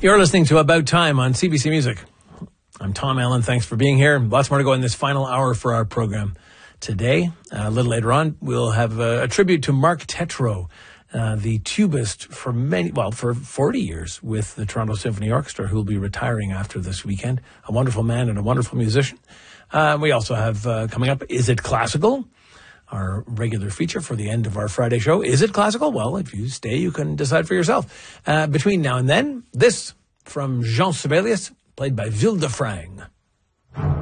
You're listening to About Time on CBC Music. I'm Tom Allen. Thanks for being here. Lots more to go in this final hour for our program today. A little later on, we'll have a tribute to Mark Tetreault, the tubist for 40 years with the Toronto Symphony Orchestra, who will be retiring after this weekend. A wonderful man and a wonderful musician. We also have coming up, Is It Classical? Our regular feature for the end of our Friday show. Is it classical? Well, if you stay, you can decide for yourself. Between now and then, this from Jean Sibelius, played by Ville de Frang.